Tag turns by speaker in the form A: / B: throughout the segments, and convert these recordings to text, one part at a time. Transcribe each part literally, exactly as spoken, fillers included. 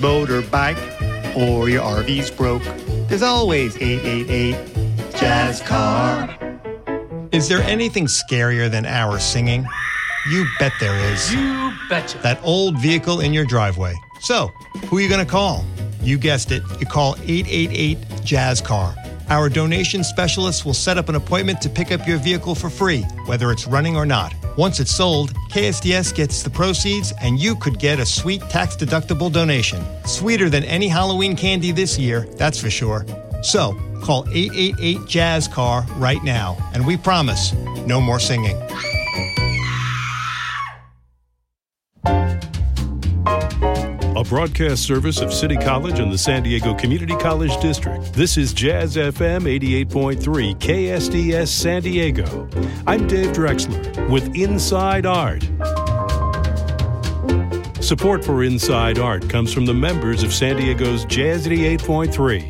A: motorbike, or your R V's broke, there's always eight eight eight Jazz Car.
B: Is there anything scarier than our singing? You bet there is.
C: You betcha.
B: That old vehicle in your driveway. So, who are you going to call? You guessed it. You call eight eight eight Jazz Car. Our donation specialists will set up an appointment to pick up your vehicle for free, whether it's running or not. Once it's sold, K S D S gets the proceeds, and you could get a sweet tax-deductible donation. Sweeter than any Halloween candy this year, that's for sure. So, call eight eight eight Jazz Car right now, and we promise, no more singing.
D: A broadcast service of City College and the San Diego Community College District. This is Jazz F M eighty-eight point three K S D S San Diego. I'm Dave Drexler with Inside Art. Support for Inside Art comes from the members of San Diego's Jazz eighty-eight point three.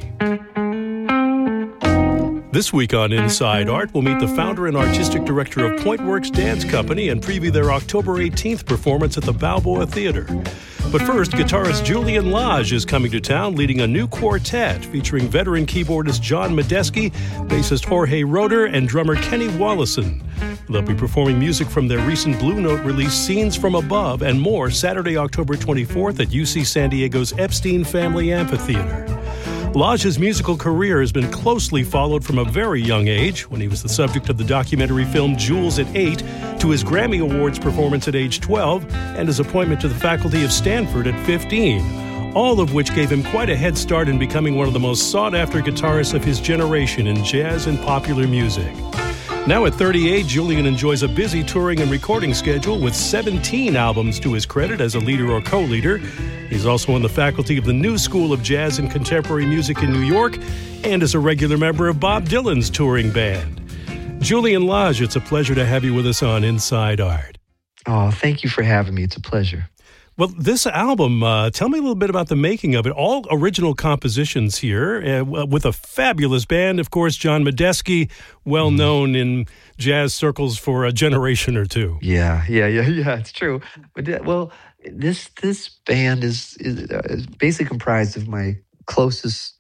D: This week on Inside Art, we'll meet the founder and artistic director of Pointworks Dance Company and preview their October eighteenth performance at the Balboa Theater. But first, guitarist Julian Lage is coming to town leading a new quartet featuring veteran keyboardist John Medeski, bassist Jorge Roeder, and drummer Kenny Wollesen. They'll be performing music from their recent Blue Note release Scenes from Above and more Saturday, October twenty-fourth at U C San Diego's Epstein Family Amphitheater. Lage's musical career has been closely followed from a very young age, when he was the subject of the documentary film Jules at eight, to his Grammy Awards performance at age twelve, and his appointment to the faculty of Stanford at fifteen, all of which gave him quite a head start in becoming one of the most sought-after guitarists of his generation in jazz and popular music. Now at thirty-eight, Julian enjoys a busy touring and recording schedule with seventeen albums to his credit as a leader or co-leader. He's also on the faculty of the New School of Jazz and Contemporary Music in New York and is a regular member of Bob Dylan's touring band. Julian Lage, it's a pleasure to have you with us on Inside Art.
E: Oh, thank you for having me. It's a pleasure.
D: Well, this album, uh, tell me a little bit about the making of it. All original compositions here uh, with a fabulous band. Of course, John Medeski, well mm. known in jazz circles for a generation or two.
E: Yeah, yeah, yeah, yeah. It's true. But uh, well, this this band is is, uh, is basically comprised of my closest